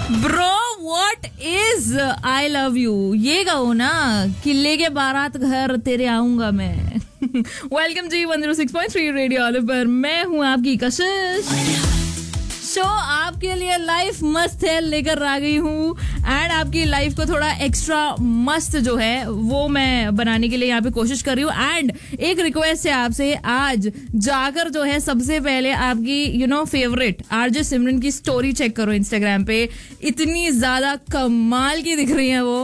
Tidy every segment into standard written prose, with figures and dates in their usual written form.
Bro what is I love you, ये गाओ ना, किले के बारात घर तेरे आऊंगा मैं। वेलकम जी 106.3 रेडियो ऑलिव पर, मैं हूँ आपकी कशिश। शो आपके लिए लाइफ मस्त है लेकर आ गई हूँ, एंड आपकी लाइफ को थोड़ा एक्स्ट्रा मस्त जो है वो मैं बनाने के लिए यहाँ पे कोशिश कर रही हूँ। एंड एक रिक्वेस्ट है आपसे, आज जाकर जो है सबसे पहले आपकी फेवरेट आरजे सिमरन की स्टोरी चेक करो इंस्टाग्राम पे। इतनी ज्यादा कमाल की दिख रही है वो।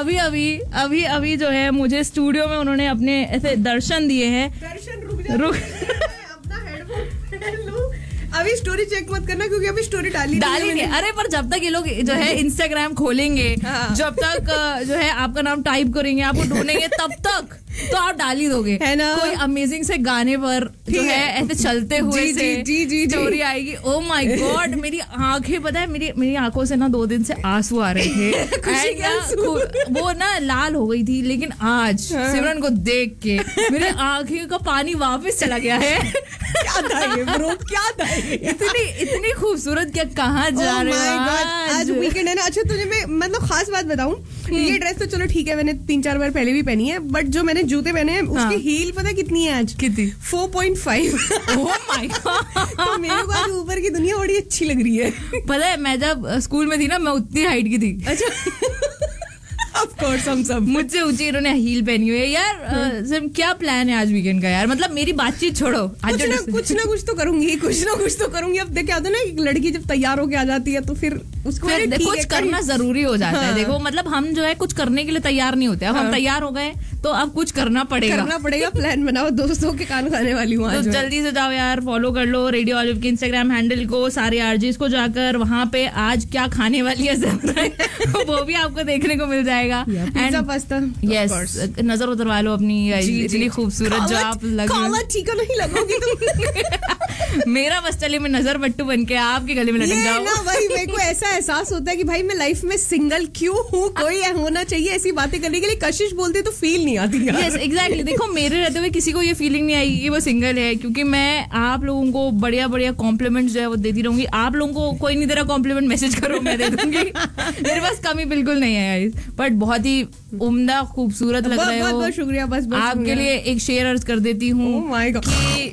अभी जो है मुझे स्टूडियो में उन्होंने अपने ऐसे दर्शन दिए हैं। रुक अपना हेडफोन लूं। अभी स्टोरी चेक मत करना क्योंकि अभी स्टोरी डालेंगे। अरे पर जब तक ये लोग जो है इंस्टाग्राम खोलेंगे, जब तक जो है आपका नाम टाइप करेंगे, आपको ढूंढेंगे, तब तक तो आप डाल ही दोगे, है ना? कोई अमेजिंग से गाने पर जो है ऐसे चलते हुए स्टोरी आएगी। ओ माय गॉड, मेरी आंखें, पता है मेरी आंखों से ना 2 दिन से आंसू आ रहे थे। वो ना लाल हो गई थी, लेकिन आज सिमरन को देख के मेरी आंखें का पानी वापस चला गया है। क्या था ये ब्रो, क्या था ये? इतनी खूबसूरत, क्या कहाँ जा रहे हो? आज वीकेंड है ना। अच्छा तुझे मैं मतलब खास बात बताऊं, ये ड्रेस तो चलो ठीक है, मैंने 3-4 बार पहले भी पहनी है, बट जो मैंने जूते पहने हैं उसकी हील पता कितनी है आज? कितनी? 4.5। Oh my God. तो मेरे को आज ऊपर की दुनिया बड़ी अच्छी लग रही है। पता है मैं जब स्कूल में थी ना, मैं उतनी हाइट की थी। अच्छा ऑफ कोर्स हम सब मुझसे ऊंची इन्होंने हील पहनी हुई है। यार सिर्फ क्या प्लान है आज वीकेंड का? यार मतलब मेरी बातचीत छोड़ो, कुछ ना कुछ तो करूंगी। अब देखा था ना, एक लड़की जब तैयार होके आ जाती है तो फिर उसको कुछ करना जरूरी हो जाता है। देखो मतलब हम जो है कुछ करने के लिए तैयार नहीं होते, अब हम तैयार हो गए तो अब कुछ करना पड़ेगा। प्लान बनाओ, दोस्तों के कान खाने वाली हूँ। तो जल्दी से जाओ यार, फॉलो कर लो रेडियो ऑलिव के इंस्टाग्राम हैंडल को, सारे आरजीज को जाकर वहाँ पे आज क्या खाने वाली है वो भी आपको देखने को मिल जाएगा। पिज़्ज़ा पास्ता, यस, नजर उतरवा लो अपनी, इतनी खूबसूरत जो आप लगे। ठीक नहीं लगोगी तुम। मेरा बस चले मैं नजर बट्टू बन के आपके गले में लटक जाऊं। वही मेरे को ऐसा एहसास होता है कि भाई मैं लाइफ में सिंगल क्यों हूँ, कोई होना चाहिए ऐसी बातें करने के लिए। कशिश बोलते तो फील नहीं आती। Yes exactly. देखो मेरे रहते हुए किसी को ये फीलिंग नहीं आएगी कि वो सिंगल है, क्योंकि मैं आप लोगों को बढ़िया कॉम्प्लीमेंट जो है वो देती रहूंगी। आप लोगों को कोई नहीं दे रहा कॉम्प्लीमेंट, मैसेज करो, मैं दे दूंगी। मेरे पास कमी बिल्कुल नहीं है, बट बहुत ही उम्दा खूबसूरत लग रहे हो। बहुत शुक्रिया। बस आपके लिए एक शेर अर्ज कर देती हूँ। Oh my God.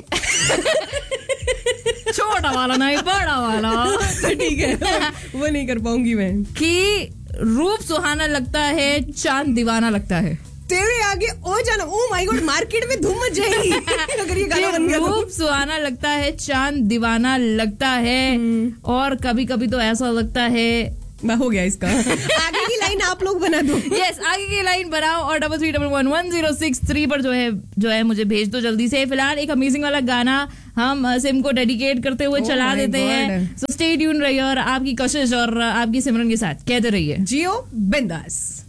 छोटा वाला नहीं, बड़ा वाला। ठीक है, वो नहीं कर पाऊंगी मैं। कि रूप सुहाना लगता है, चांद दीवाना लगता है। तेरे आगे ओ जाना, ओ माय गॉड, मार्केट में धूम मच जाएगी अगर ये गाना बन गया। रूप सुहाना लगता है, चांद दीवाना लगता है, और कभी कभी तो ऐसा लगता है। हो गया इसका। आगे की लाइन आप लोग बना दो। यस, आगे की लाइन बनाओ और 33111063 पर जो है मुझे भेज दो जल्दी से। फिलहाल एक अमेजिंग वाला गाना हम सिम को डेडिकेट करते हुए चला देते हैं। सो स्टे ट्यून रहिए और आपकी कशिश और आपकी सिमरन के साथ कहते रहिए, जियो बिंदास।